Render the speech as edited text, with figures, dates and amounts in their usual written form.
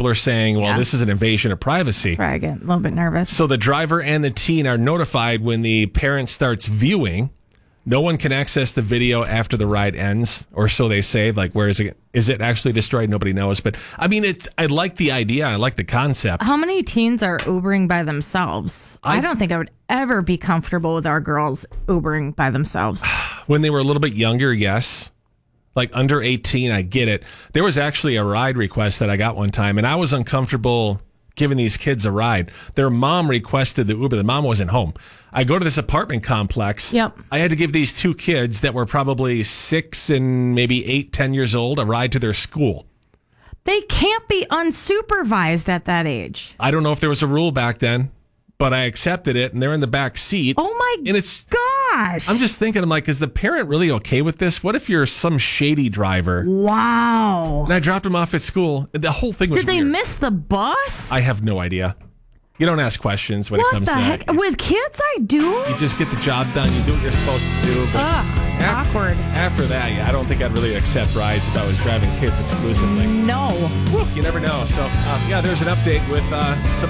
people are saying, well, this is an invasion of privacy. That's where I get a little bit nervous. So the driver and the teen are notified when the parent starts viewing. No one can access the video after the ride ends, or so they say. Like, where is it? Is it actually destroyed? Nobody knows. But I mean, I like the idea. I like the concept. How many teens are Ubering by themselves? I don't think I would ever be comfortable with our girls Ubering by themselves. When they were a little bit younger, yes. Like under 18, I get it. There was actually a ride request that I got one time, and I was uncomfortable giving these kids a ride. Their mom requested the Uber. The mom wasn't home. I go to this apartment complex. Yep. I had to give these two kids that were probably 6 and maybe 8, 10 years old a ride to their school. They can't be unsupervised at that age. I don't know if there was a rule back then, but I accepted it, and they're in the back seat. Oh, my gosh. I'm just thinking, I'm like, is the parent really okay with this? What if you're some shady driver? Wow. And I dropped them off at school. The whole thing was Did they weird. miss the bus? I have no idea. You don't ask questions when it What comes the to heck? that. With kids, I do. You just get the job done. You do what you're supposed to do. But Awkward. After that, yeah, I don't think I'd really accept rides if I was driving kids exclusively. No. Whew, you never know. So, there's an update with some